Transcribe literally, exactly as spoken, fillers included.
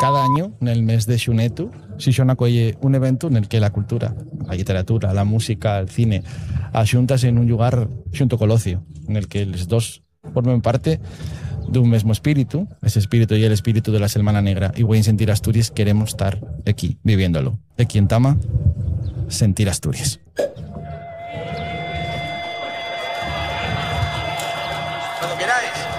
cada año, en el mes de xunetu, Xixón acolle un evento en el que la cultura, la literatura, la música, el cine, axuntas en un lugar xunto co ocio, en el que los dos formen parte dun mesmo espíritu, ese espíritu y el espíritu de la Semana Negra. Y voy a sentir Asturias, queremos estar aquí, viviéndolo. Aquí en Tama, sentir Asturias. Cuando queráis.